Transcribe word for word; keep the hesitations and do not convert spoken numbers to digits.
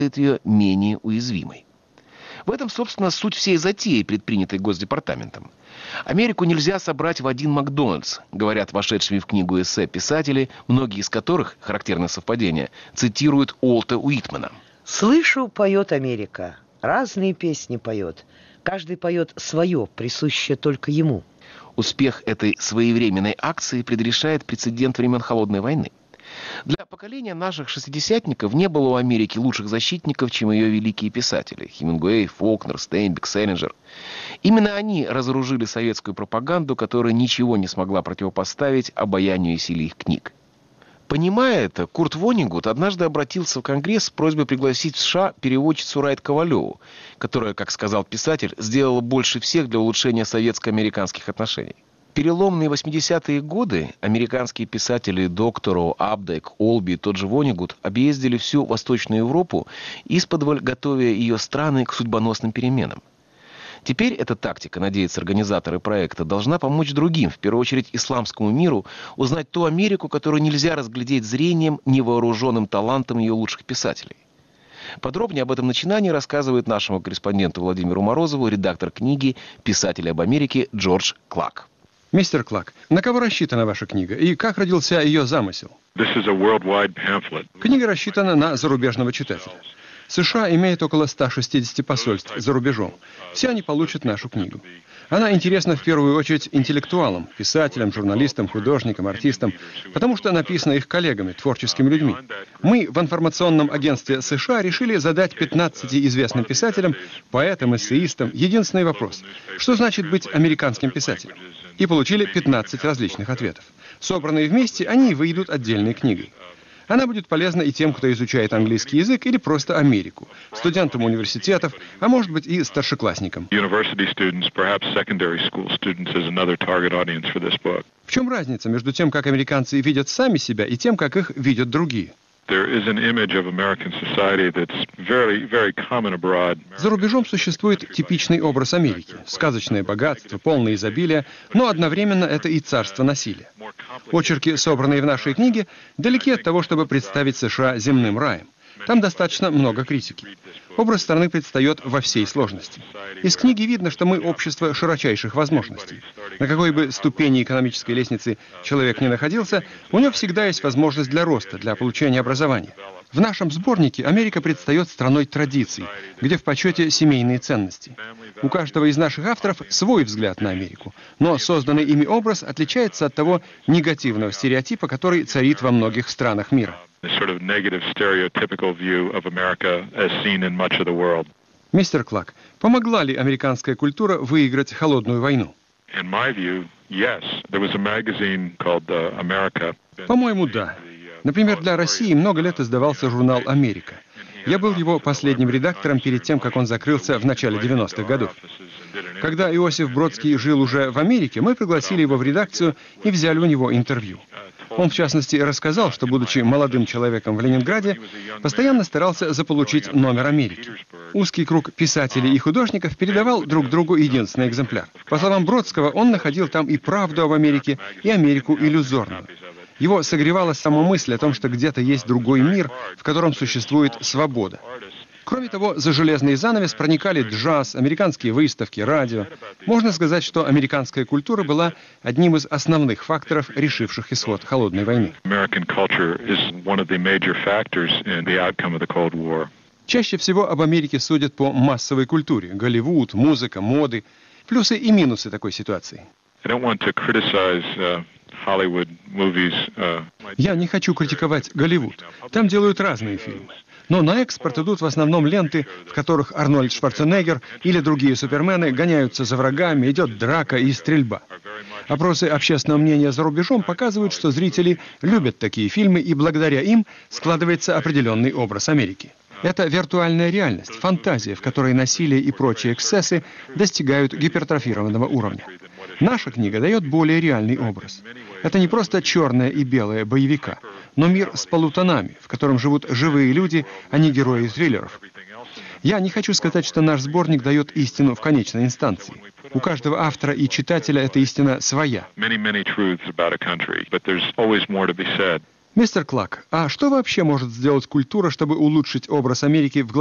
ее менее уязвимой. В этом, собственно, суть всей затеи, предпринятой Госдепартаментом. Америку нельзя собрать в один Макдональдс, говорят вошедшими в книгу эссе писатели, многие из которых, характерное совпадение, цитируют Уолта Уитмана. «Слышу, поет Америка, разные песни поет, каждый поет свое, присущее только ему». Успех этой своевременной акции предрешает прецедент времен Холодной войны. Для поколения наших шестидесятников не было у Америки лучших защитников, чем ее великие писатели – Хемингуэй, Фолкнер, Стейнбек, Селлинджер. Именно они разоружили советскую пропаганду, которая ничего не смогла противопоставить обаянию и силе их книг. Понимая это, Курт Воннегут однажды обратился в Конгресс с просьбой пригласить в США переводчицу Райт Ковалеву, которая, как сказал писатель, сделала больше всех для улучшения советско-американских отношений. В переломные восьмидесятые годы американские писатели Доктороу, Апдайк, Олби и тот же Воннегут объездили всю Восточную Европу, исподволь готовя ее страны к судьбоносным переменам. Теперь эта тактика, надеются организаторы проекта, должна помочь другим, в первую очередь исламскому миру, узнать ту Америку, которую нельзя разглядеть зрением, невооруженным талантом ее лучших писателей. Подробнее об этом начинании рассказывает нашему корреспонденту Владимиру Морозову редактор книги «Писатели об Америке» Джордж Клак. Мистер Клак, на кого рассчитана ваша книга и как родился ее замысел? Книга рассчитана на зарубежного читателя. США имеет около ста шестидесяти посольств за рубежом. Все они получат нашу книгу. Она интересна в первую очередь интеллектуалам, писателям, журналистам, художникам, артистам, потому что написана их коллегами, творческими людьми. Мы в информационном агентстве США решили задать пятнадцати известным писателям, поэтам, эссеистам единственный вопрос: что значит быть американским писателем? И получили пятнадцать различных ответов. Собранные вместе, они и выйдут отдельной книгой. Она будет полезна и тем, кто изучает английский язык или просто Америку, студентам университетов, а может быть и старшеклассникам. В чем разница между тем, как американцы видят сами себя, и тем, как их видят другие? За рубежом существует типичный образ Америки. Сказочное богатство, полное изобилие, но одновременно это и царство насилия. Очерки, собранные в нашей книге, далеки от того, чтобы представить США земным раем. Там достаточно много критики. Образ страны предстает во всей сложности. Из книги видно, что мы общество широчайших возможностей. На какой бы ступени экономической лестницы человек ни находился, у него всегда есть возможность для роста, для получения образования. В нашем сборнике Америка предстает страной традиций, где в почете семейные ценности. У каждого из наших авторов свой взгляд на Америку, но созданный ими образ отличается от того негативного стереотипа, который царит во многих странах мира. Мистер Клак, помогла ли американская культура выиграть холодную войну? По-моему, да. Например, для России много лет издавался журнал «Америка». Я был его последним редактором перед тем, как он закрылся в начале девяностых годов. Когда Иосиф Бродский жил уже в Америке, мы пригласили его в редакцию и взяли у него интервью. Он, в частности, рассказал, что, будучи молодым человеком в Ленинграде, постоянно старался заполучить номер Америки. Узкий круг писателей и художников передавал друг другу единственный экземпляр. По словам Бродского, он находил там и правду об Америке, и Америку иллюзорную. Его согревала сама мысль о том, что где-то есть другой мир, в котором существует свобода. Кроме того, за железный занавес проникали джаз, американские выставки, радио. Можно сказать, что американская культура была одним из основных факторов, решивших исход холодной войны. Чаще всего об Америке судят по массовой культуре: Голливуд, музыка, моды. Плюсы и минусы такой ситуации. Я не хочу критиковать Голливуд. Там делают разные фильмы. Но на экспорт идут в основном ленты, в которых Арнольд Шварценеггер или другие супермены гоняются за врагами, идет драка и стрельба. Опросы общественного мнения за рубежом показывают, что зрители любят такие фильмы, и благодаря им складывается определенный образ Америки. Это виртуальная реальность, фантазия, в которой насилие и прочие эксцессы достигают гипертрофированного уровня. Наша книга дает более реальный образ. Это не просто черное и белое боевика, но мир с полутонами, в котором живут живые люди, а не герои триллеров. Я не хочу сказать, что наш сборник дает истину в конечной инстанции. У каждого автора и читателя эта истина своя. Мистер Клак, а что вообще может сделать культура, чтобы улучшить образ Америки в